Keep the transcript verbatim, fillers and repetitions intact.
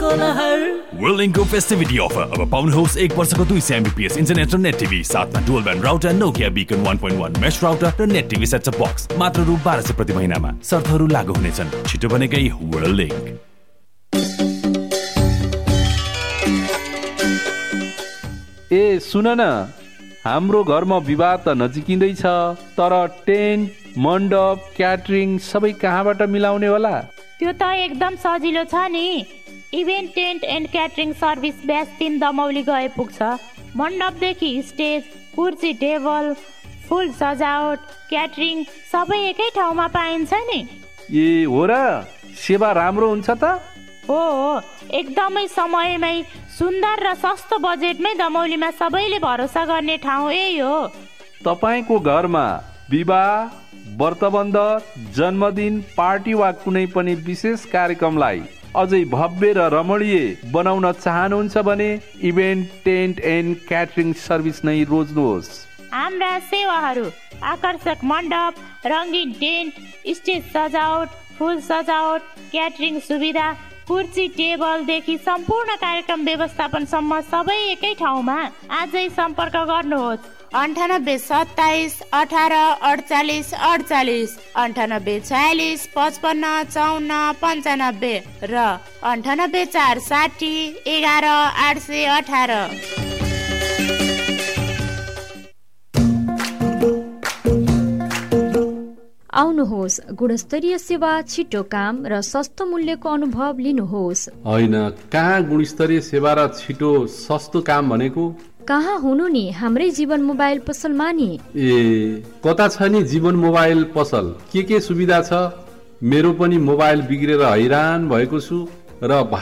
को लहर वर्ल्डिङको फेस्टिभिटी अफर अब पाउनुहोस् एक वर्षको दुई सय एमबीपीएस इन्टरनेट र नेट टिभी साथमा डुअल ब्यान्ड राउटर नोकिया बिकन वन पोइन्ट वन मेश राउटर र net TV set top box मात्र रु बाह्र सय प्रति महिनामा। शर्तहरू लागू हुनेछन्। छिटो बनेकै वर्ल्डिङ। ए सुन न, हाम्रो घरमा विवाह त नजिकिँदैछ, तर टेन्ट मण्डप क्याटरिङ सबै कहाँबाट मिलाउने होला? त्यो त एकदम सजिलो छ नि। Event tent and catering service bash तीन दमौली गए पुग्छ। मण्डपदेखि स्टेज, कुर्सी टेबल, फुल सजावट, क्याटरिङ सबै एकै ठाउँमा पाइन्छ नि। ए हो र, सेवा राम्रो हुन्छ त? हो हो, एकदमै समयमै सुन्दर र सस्तो बजेटमै दमौलीमा सबैले भरोसा गर्ने ठाउँ यही हो। तपाईको घरमा विवाह, व्रतबन्ध, जन्मदिन, पार्टी वा कुनै पनि विशेष कार्यक्रमलाई अझै भव्य र रमणीय बनाउन चाहनुहुन्छ भने event tent and catering service नै रोज्नुहोस्। हाम्रा सेवाहरू आकर्षक मण्डप, रङ्गीन टेन्ट, स्टेज सजावट, फुल सजावट, क्याटरिङ सुविधा, कुर्सी टेबलदेखि सम्पूर्ण कार्यक्रम व्यवस्थापनसम्म सबै एकै ठाउँमा। आजै सम्पर्क गर्नुहोस् अन्ठानब्बे सत्ताइस अठार अडचालिस अडचालिस, अन्ठानब्बे छयालिस पचपन्न चौन्न पन्चानब्बे र अन्ठानब्बे चार साठी एघार आठ सय अठार। आउनुहोस्, गुणस्तरीय सेवा, छिटो काम र सस्तो मूल्यको अनुभव लिनुहोस्। होइन, कहाँ गुणस्तरीय सेवा र छिटो सस्तो काम भनेको? कहाँ हुनु नि, हाम्रै जीवन मोबाइल पसलमा नि। ए कता छ नि जीवन मोबाइल पसल? के के सुविधा छ? मेरो पनि मोबाइल बिग्रेर हैरान भएको छु र